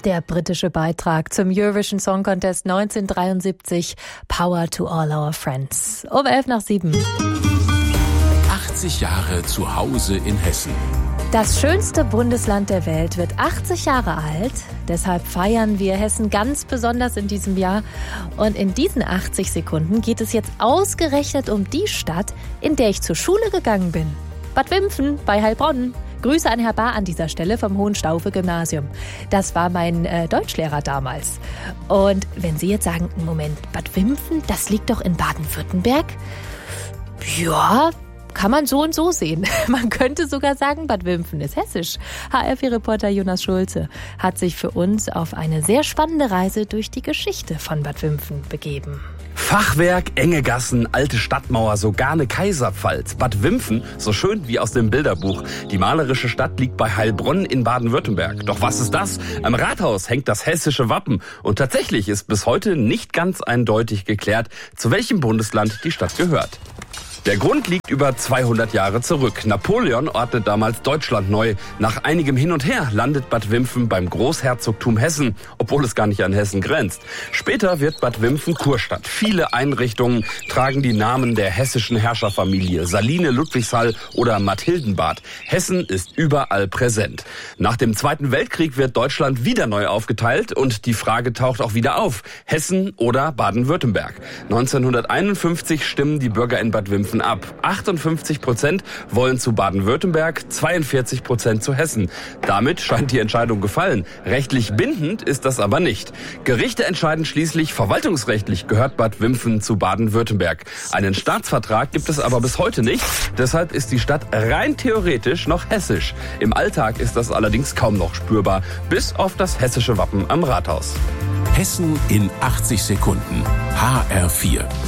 Der britische Beitrag zum Eurovision Song Contest 1973, Power to all our friends. Um 7:11. 80 Jahre zu Hause in Hessen. Das schönste Bundesland der Welt wird 80 Jahre alt. Deshalb feiern wir Hessen ganz besonders in diesem Jahr. Und in diesen 80 Sekunden geht es jetzt ausgerechnet um die Stadt, in der ich zur Schule gegangen bin. Bad Wimpfen bei Heilbronn. Grüße an Herr Bahr an dieser Stelle vom Hohenstaufe-Gymnasium. Das war mein Deutschlehrer damals. Und wenn Sie jetzt sagen, Moment, Bad Wimpfen, das liegt doch in Baden-Württemberg? Ja, kann man so und so sehen. Man könnte sogar sagen, Bad Wimpfen ist hessisch. HR4-Reporter Jonas Schulze hat sich für uns auf eine sehr spannende Reise durch die Geschichte von Bad Wimpfen begeben. Fachwerk, enge Gassen, alte Stadtmauer, sogar eine Kaiserpfalz. Bad Wimpfen, so schön wie aus dem Bilderbuch. Die malerische Stadt liegt bei Heilbronn in Baden-Württemberg. Doch was ist das? Am Rathaus hängt das hessische Wappen. Und tatsächlich ist bis heute nicht ganz eindeutig geklärt, zu welchem Bundesland die Stadt gehört. Der Grund liegt über 200 Jahre zurück. Napoleon ordnet damals Deutschland neu. Nach einigem Hin und Her landet Bad Wimpfen beim Großherzogtum Hessen, obwohl es gar nicht an Hessen grenzt. Später wird Bad Wimpfen Kurstadt. Viele Einrichtungen tragen die Namen der hessischen Herrscherfamilie, Saline, Ludwigshall oder Mathildenbad. Hessen ist überall präsent. Nach dem Zweiten Weltkrieg wird Deutschland wieder neu aufgeteilt und die Frage taucht auch wieder auf: Hessen oder Baden-Württemberg? 1951 stimmen die Bürger in Bad Wimpfen ab. 58% wollen zu Baden-Württemberg, 42% zu Hessen. Damit scheint die Entscheidung gefallen. Rechtlich bindend ist das aber nicht. Gerichte entscheiden schließlich, verwaltungsrechtlich gehört Bad Wimpfen zu Baden-Württemberg. Einen Staatsvertrag gibt es aber bis heute nicht. Deshalb ist die Stadt rein theoretisch noch hessisch. Im Alltag ist das allerdings kaum noch spürbar, bis auf das hessische Wappen am Rathaus. Hessen in 80 Sekunden. HR4.